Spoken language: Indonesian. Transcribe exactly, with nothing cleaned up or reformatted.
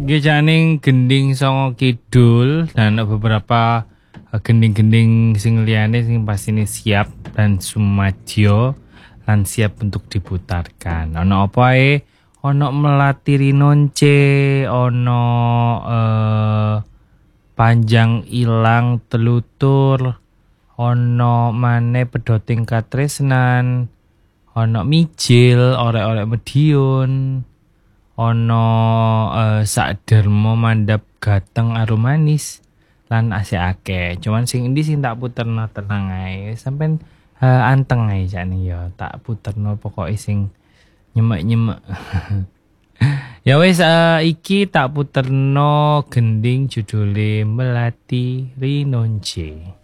Gejaning gending songo kidul dan beberapa uh, gending-gending sing liyane sing pastinya siap dan sumadyo lan siap untuk diputarkan. Ono apa ae? Ono Melati Rinonce, ono uh, Panjang Ilang Telutur, ono Mane Pedoting Katresnan, ono Mijil Orek-orek Medion, ono uh, Sakdermo Mandap Gateng Arumanis lan asih akeh. Cuman sing endi sing tak puterno tenang ae. Sampeyan uh, anteng ae jane ya. Tak puterno pokoke sing nyemek-nyemek. Ya wis uh, iki tak puterno gending judule Melati Rinonce.